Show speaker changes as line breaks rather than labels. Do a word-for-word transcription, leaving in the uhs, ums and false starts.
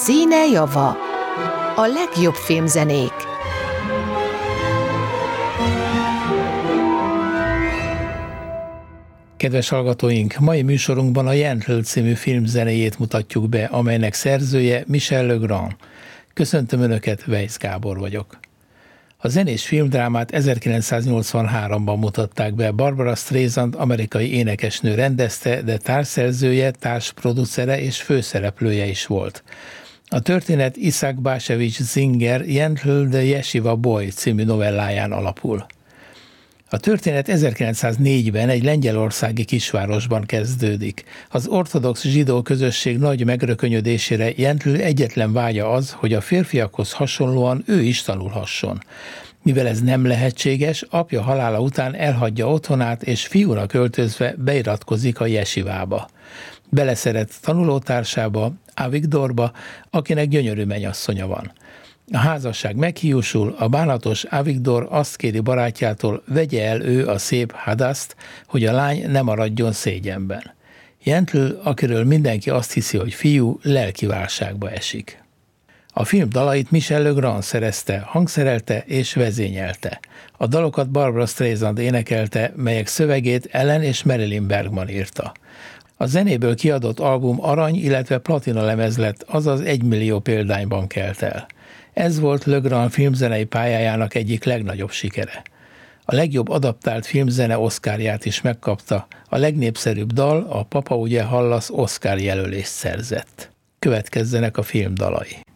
Színe java. A legjobb filmzenék.
Kedves hallgatóink, mai műsorunkban a Yentl című film zenéjét mutatjuk be, amelynek szerzője Michel Legrand. Köszöntöm Önöket, Weisz Gábor vagyok. A zenés filmdrámát ezerkilencszáznyolcvanháromban mutatták be, Barbara Streisand amerikai énekesnő rendezte, de társszerzője, társproducere és főszereplője is volt. A történet Isaac Bashevis Singer Yentl the Yeshiva Boy című novelláján alapul. A történet ezerkilencszáznégyben egy lengyelországi kisvárosban kezdődik. Az ortodox zsidó közösség nagy megrökönyödésére Yentl egyetlen vágya az, hogy a férfiakhoz hasonlóan ő is tanulhasson. Mivel ez nem lehetséges, apja halála után elhagyja otthonát, és fiúnak öltözve beiratkozik a jesivába. Beleszeret tanulótársába, Avigdorba, akinek gyönyörű menyasszonya van. A házasság meghiúsul, a bánatos Avigdor azt kéri barátjától, vegye el ő a szép Hadaszt, hogy a lány ne maradjon szégyenben. Yentl, akiről mindenki azt hiszi, hogy fiú, lelki válságba esik. A film dalait Michel Legrand szerezte, hangszerelte és vezényelte. A dalokat Barbara Streisand énekelte, melyek szövegét Ellen és Marilyn Bergman írta. A zenéből kiadott album arany, illetve platina lemez lett, azaz egymillió példányban kelt el. Ez volt Legrand filmzenei pályájának egyik legnagyobb sikere. A legjobb adaptált filmzene Oscarját is megkapta, a legnépszerűbb dal, a Papa ugye hallasz Oscar jelölést szerzett. Következzenek a film dalai.